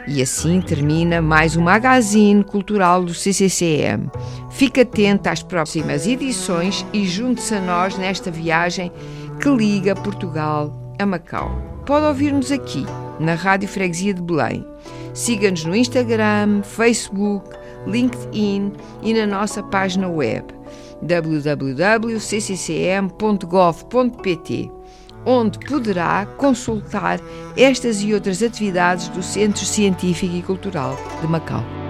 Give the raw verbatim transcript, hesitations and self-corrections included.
E assim termina mais um magazine cultural do C C C M. Fique atento às próximas edições e junte-se a nós nesta viagem que liga Portugal a Macau. Pode ouvir-nos aqui, na Rádio Freguesia de Belém. Siga-nos no Instagram, Facebook, LinkedIn e na nossa página web w w w ponto c c c m ponto gov ponto p t, onde poderá consultar estas e outras atividades do Centro Científico e Cultural de Macau.